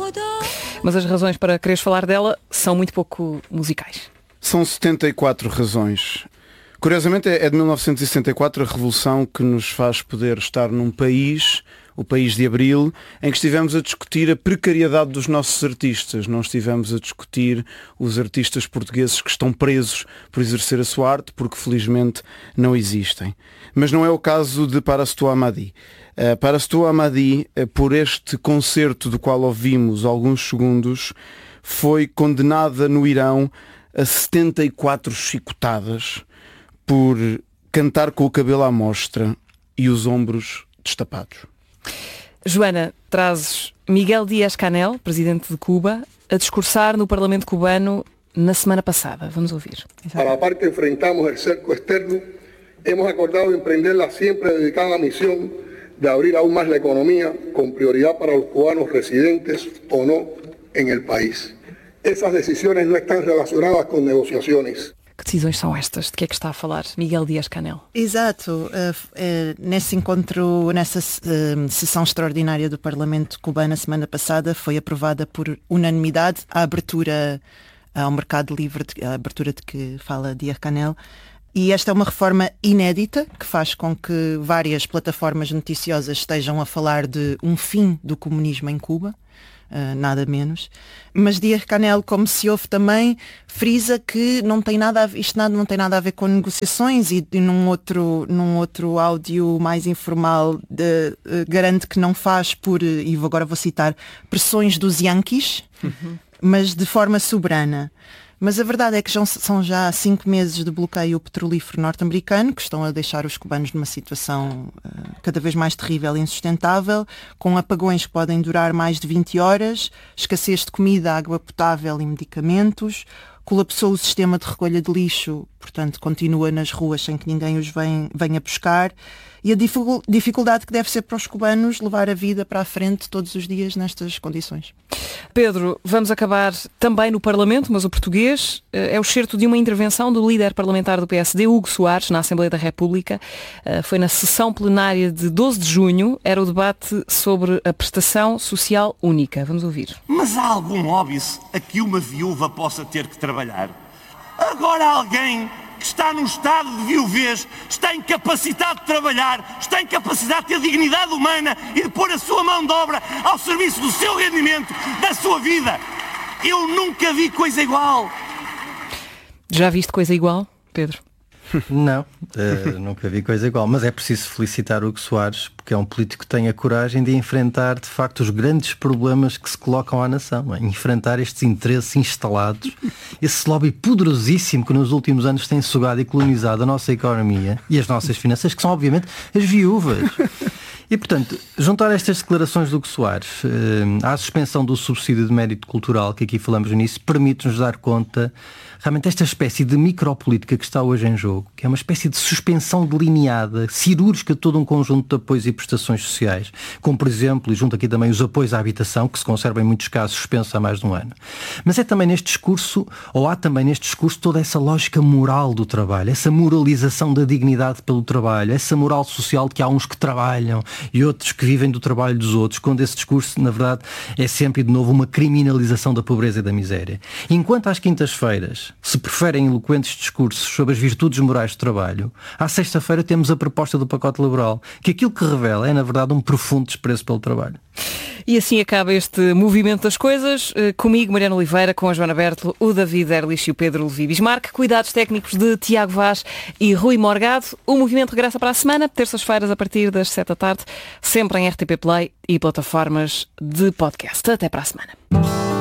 Mas as razões para quereres falar dela são muito pouco musicais. São 74 razões. Curiosamente é de 1974 a revolução que nos faz poder estar num país, o país de Abril, em que estivemos a discutir a precariedade dos nossos artistas. Não estivemos a discutir os artistas portugueses que estão presos por exercer a sua arte, porque felizmente não existem. Mas não é o caso de Parastou Amadi. Parastou Amadi, por este concerto do qual ouvimos alguns segundos, foi condenada no Irão a 74 chicotadas por cantar com o cabelo à mostra e os ombros destapados. Joana, trazes Miguel Díaz-Canel, presidente de Cuba, a discursar no Parlamento cubano na semana passada. Vamos ouvir. A la par que enfrentamos el cerco externo, hemos acordado emprender la siempre dedicada misión de abrir aún más la economía con prioridad para los cubanos residentes o no en el país. Esas decisiones no están relacionadas con negociaciones. Que decisões são estas? De que é que está a falar Miguel Díaz-Canel? Exato. Nesse encontro, nessa sessão extraordinária do Parlamento cubano, a semana passada, foi aprovada por unanimidade a abertura ao mercado livre, a abertura de que fala Díaz-Canel. E esta é uma reforma inédita que faz com que várias plataformas noticiosas estejam a falar de um fim do comunismo em Cuba. Nada menos. Mas Díaz-Canel, como se ouve também, frisa que isto não tem nada a ver com negociações e num outro áudio mais informal garante que não faz e agora vou citar, pressões dos Yankees, mas de forma soberana. Mas a verdade é que são já 5 meses de bloqueio petrolífero norte-americano, que estão a deixar os cubanos numa situação cada vez mais terrível e insustentável, com apagões que podem durar mais de 20 horas, escassez de comida, água potável e medicamentos, colapsou o sistema de recolha de lixo, portanto continua nas ruas sem que ninguém os venha buscar, e a dificuldade que deve ser para os cubanos levar a vida para a frente todos os dias nestas condições. Pedro, vamos acabar também no Parlamento, mas o português é o excerto de uma intervenção do líder parlamentar do PSD, Hugo Soares, na Assembleia da República. Foi na sessão plenária de 12 de junho, era o debate sobre a prestação social única. Vamos ouvir. Mas há algum óbvio a que uma viúva possa ter que trabalhar? Agora alguém que está num estado de viuvez está incapacitado de trabalhar, está incapacitado de ter dignidade humana e de pôr a sua mão de obra ao serviço do seu rendimento, da sua vida. Eu nunca vi coisa igual. Já viste coisa igual, Pedro? Não, nunca vi coisa igual, mas é preciso felicitar Hugo Soares, porque é um político que tem a coragem de enfrentar de facto os grandes problemas que se colocam à nação, enfrentar estes interesses instalados, esse lobby poderosíssimo que nos últimos anos tem sugado e colonizado a nossa economia e as nossas finanças, que são obviamente as viúvas. E, portanto, juntar estas declarações do Hugo Soares à suspensão do subsídio de mérito cultural, que aqui falamos nisso, permite-nos dar conta realmente esta espécie de micropolítica que está hoje em jogo, que é uma espécie de suspensão delineada, cirúrgica de todo um conjunto de apoios e prestações sociais, como, por exemplo, e junto aqui também os apoios à habitação, que se conservam em muitos casos suspensos há mais de um ano. Mas é também neste discurso, ou há também neste discurso, toda essa lógica moral do trabalho, essa moralização da dignidade pelo trabalho, essa moral social de que há uns que trabalham e outros que vivem do trabalho dos outros, quando esse discurso, na verdade, é sempre, de novo, uma criminalização da pobreza e da miséria. Enquanto às quintas-feiras se preferem eloquentes discursos sobre as virtudes morais do trabalho, à sexta-feira temos a proposta do pacote laboral, que aquilo que revela é, na verdade, um profundo desprezo pelo trabalho. E assim acaba este movimento das coisas. Comigo, Mariana Oliveira, com a Joana Bertolo, o David Erlich e o Pedro Levi Bismarck. Cuidados técnicos de Tiago Vaz e Rui Morgado. O movimento regressa para a semana, terças-feiras, a partir das 7 da tarde, sempre em RTP Play e plataformas de podcast. Até para a semana.